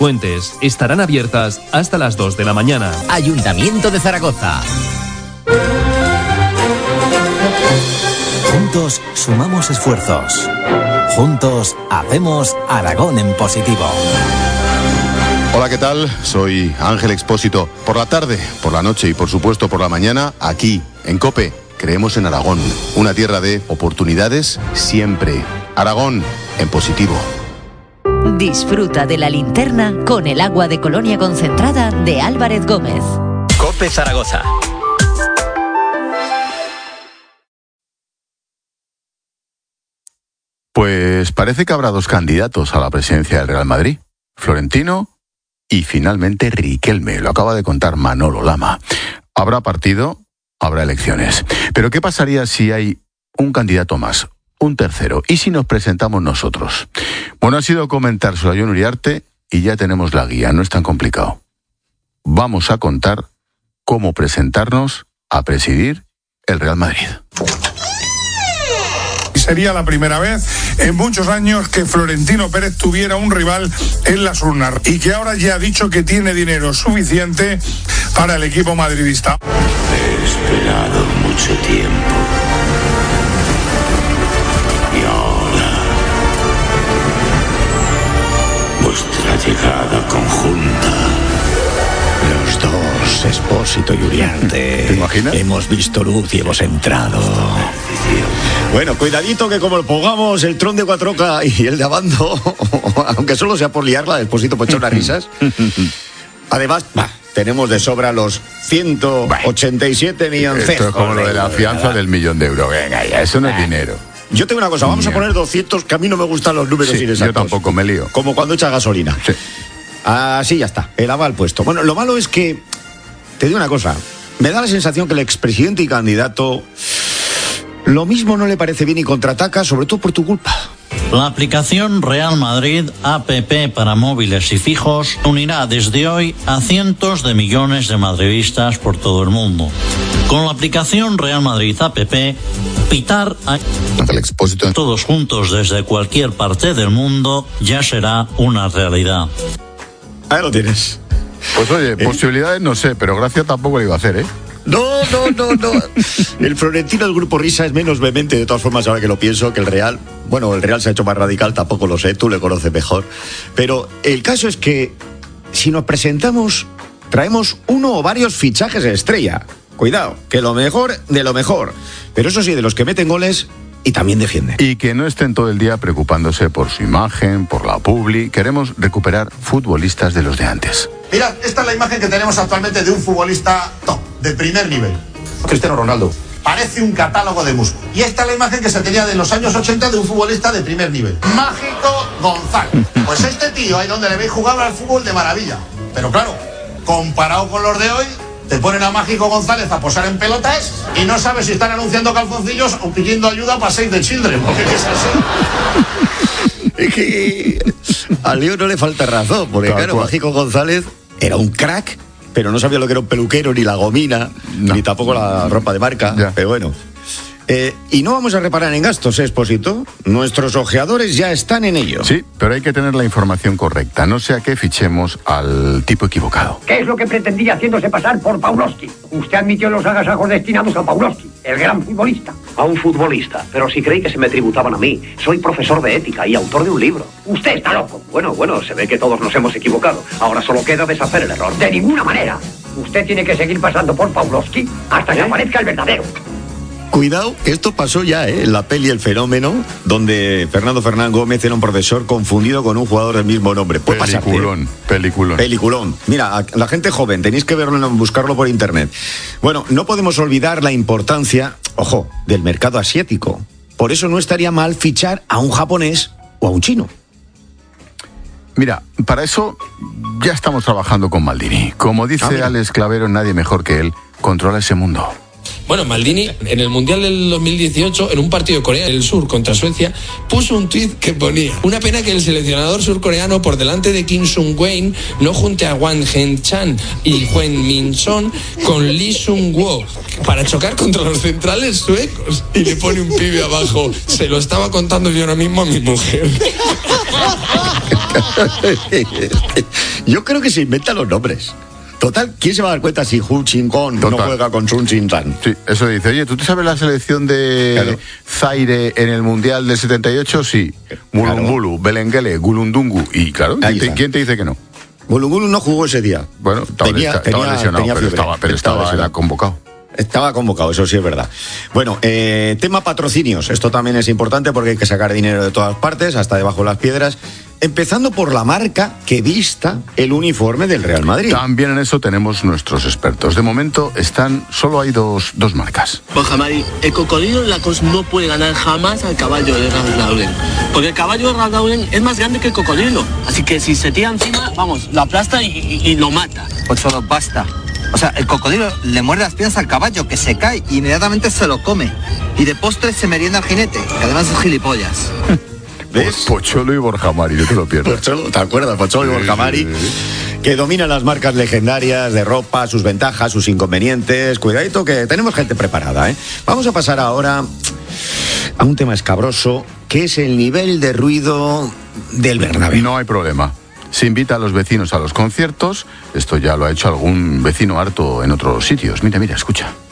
Fuentes estarán abiertas hasta las 2 de la mañana. Ayuntamiento de Zaragoza. Juntos sumamos esfuerzos. Juntos hacemos Aragón en positivo. Hola, ¿qué tal? Soy Ángel Expósito. Por la tarde, por la noche y por supuesto por la mañana, aquí, en COPE, creemos en Aragón. Una tierra de oportunidades siempre. Aragón en positivo. Disfruta de la linterna con el agua de Colonia concentrada de Álvarez Gómez. COPE Zaragoza. Pues parece que habrá dos candidatos a la presidencia del Real Madrid. Florentino y finalmente Riquelme. Lo acaba de contar Manolo Lama. Habrá partido, habrá elecciones. Pero ¿qué pasaría si hay un candidato más? Un tercero. ¿Y si nos presentamos nosotros? Bueno, ha sido comentárselo a Jon Uriarte y ya tenemos la guía. No es tan complicado. Vamos a contar cómo presentarnos a presidir el Real Madrid. Sería la primera vez en muchos años que Florentino Pérez tuviera un rival en las urnas y que ahora ya ha dicho que tiene dinero suficiente para el equipo madridista. He esperado mucho tiempo. Y ahora, vuestra llegada conjunta. Los dos, Expósito y Uriarte. ¿Te imaginas? Hemos visto luz y hemos entrado. Bueno, cuidadito que como lo pongamos el tron de Cuatroca y el de Abando, aunque solo sea por liarla, Expósito puede echar unas risas. Además, tenemos de sobra los 187 millones. Esto es como lo de la fianza del €1.000.000. Venga, ya, eso no es dinero. Yo tengo una cosa, vamos a poner 200, que a mí no me gustan los números inexactos. Yo tampoco me lío. Como cuando echas gasolina. Sí. Así ya está, el aval puesto. Bueno, lo malo es que, te digo una cosa, me da la sensación que el expresidente y candidato, lo mismo no le parece bien y contraataca, sobre todo por tu culpa. La aplicación Real Madrid APP para móviles y fijos unirá desde hoy a cientos de millones de madridistas por todo el mundo. Con la aplicación Real Madrid APP, pitar a todos juntos desde cualquier parte del mundo ya será una realidad. Ahí lo tienes. Pues oye, posibilidades no sé, pero gracia tampoco le iba a hacer, ¿eh? No. El Florentino del Grupo Risa es menos vehemente, de todas formas, ahora que lo pienso, que el Real. Bueno, el Real se ha hecho más radical, tampoco lo sé, tú le conoces mejor. Pero el caso es que, si nos presentamos, traemos uno o varios fichajes estrella. Cuidado, que lo mejor de lo mejor. Pero eso sí, de los que meten goles y también defienden. Y que no estén todo el día preocupándose por su imagen, por la publi. Queremos recuperar futbolistas de los de antes. Mirad, esta es la imagen que tenemos actualmente de un futbolista top, de primer nivel. Cristiano Ronaldo. Parece un catálogo de músculos. Y esta es la imagen que se tenía de los años 80 de un futbolista de primer nivel. Mágico González. Pues este tío, ahí donde le veis jugar al fútbol de maravilla. Pero claro, comparado con los de hoy, te ponen a Mágico González a posar en pelotas y no sabes si están anunciando calzoncillos o pidiendo ayuda para Save the Children, porque es así. Es que a Leo no le falta razón, porque claro, Mágico González era un crack, pero no sabía lo que era un peluquero, ni la gomina, ni tampoco la ropa de marca, pero bueno. Y no vamos a reparar en gastos, Expósito. Nuestros ojeadores ya están en ello. Sí, pero hay que tener la información correcta, no sea que fichemos al tipo equivocado. ¿Qué es lo que pretendía haciéndose pasar por Pawlowski? Usted admitió los agasajos destinados a Pawlowski, el gran futbolista. A un futbolista, pero si creí que se me tributaban a mí. Soy profesor de ética y autor de un libro. Usted está loco. Bueno, se ve que todos nos hemos equivocado. Ahora solo queda deshacer el error. De ninguna manera. Usted tiene que seguir pasando por Pawlowski hasta que aparezca el verdadero. Cuidado, esto pasó ya, en la peli El Fenómeno, donde Fernando Fernán Gómez era un profesor confundido con un jugador del mismo nombre. Puede pasar. Peliculón. Mira, la gente joven, tenéis que verlo, buscarlo por internet. Bueno, no podemos olvidar la importancia, ojo, del mercado asiático. Por eso no estaría mal fichar a un japonés o a un chino. Mira, para eso ya estamos trabajando con Maldini. Como dice Alex Clavero, nadie mejor que él controla ese mundo. Bueno, Maldini, en el Mundial del 2018, en un partido de Corea del Sur contra Suecia, puso un tuit que ponía: una pena que el seleccionador surcoreano, por delante de Kim Sung-won, no junte a Wang Heng-chan y Hwang Min-son con Lee Sung-woo para chocar contra los centrales suecos. Y le pone un pibe abajo: se lo estaba contando yo ahora mismo a mi mujer. Yo creo que se inventan los nombres. Total, ¿quién se va a dar cuenta si Hu Jin-gong no juega con Sun Jin-san? Sí, eso dice. Oye, ¿tú te sabes la selección de Zaire en el Mundial del 78? Sí. Mulumbulu, Belengele, Gulundungu. Y claro, ¿quién te dice que no? Gulungulu no jugó ese día. Bueno, estaba lesionado, pero estaba convocado. Estaba convocado, eso sí es verdad. Bueno, tema patrocinios. Esto también es importante porque hay que sacar dinero de todas partes, hasta debajo de las piedras. Empezando por la marca que vista el uniforme del Real Madrid. También en eso tenemos nuestros expertos. De momento solo hay dos marcas. Borja Mari, el cocodrilo Lacoste no puede ganar jamás al caballo de Ralph Lauren. Porque el caballo de Ralph Lauren es más grande que el cocodrilo. Así que si se tira encima, vamos, lo aplasta y lo mata. Pues solo basta. O sea, el cocodrilo le muerde las piernas al caballo, que se cae y inmediatamente se lo come. Y de postre se merienda al jinete, que además es gilipollas. ¿Ves? Pocholo y Borja Mari, no te lo pierdas. ¿Te acuerdas? Pocholo y Borja Mari, que dominan las marcas legendarias de ropa, sus ventajas, sus inconvenientes. Cuidadito que tenemos gente preparada, ¿eh? Vamos a pasar ahora a un tema escabroso, que es el nivel de ruido del Bernabéu. No hay problema. Se invita a los vecinos a los conciertos. Esto ya lo ha hecho algún vecino harto en otros sitios. Mira, escucha.